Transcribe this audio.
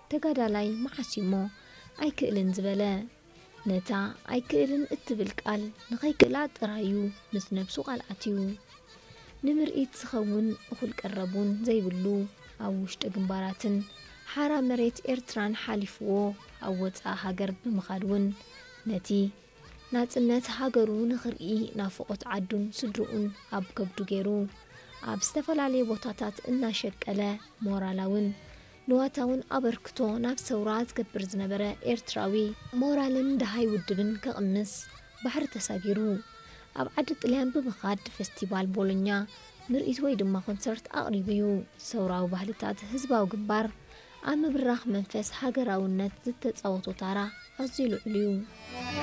ተጋዳላይ ማሓሲሞ ኣይክእልን ዝበለ ነታ ኣይክእልን እትብል ቃል ንኸይክእላ ጥራዩ ምስ ነፍሱ ቃልዓትዩ ንምርኢት ዝኸውን እኹል ቀረቡን ዘይብሉ ኣብ ውሽጢ ግንባራትን ሓራ መሬት ኤርትራን ሓሊፍዎ ኣብ ወፃእ ሃገር ብምኻድውን ነቲ ናጽነት ሃገሩ ንኽርኢ ናፍቆት ዓዱን ስድሩኡን ኣብ ከብዱ ገይሩ ኣብ ዝተፈላለዩ ቦታታት እናሸቀለ ሞራላውን ንዋታውን ኣበርክቶ ናብ ሰውራ ዝገብር ዝነበረ ኤርትራዊ ሞራልን ደሃይ ውድብን ከቕምስ ባሕሪ ተሳጊሩ ኣብ ዓዲ ጥልያን ብምኻድ ፌስቲቫል ቦሎኛ ምርኢት ወይ ድማ ኮንሰርት ኣቕሪቡ እዩ ሰውራዊ ባህልታት ህዝባዊ ግንባር ኣብ ምብራኽ መንፈስ ሃገራውነት ዝተጻወቶ ታራ ኣዝዩ ልዑል እዩ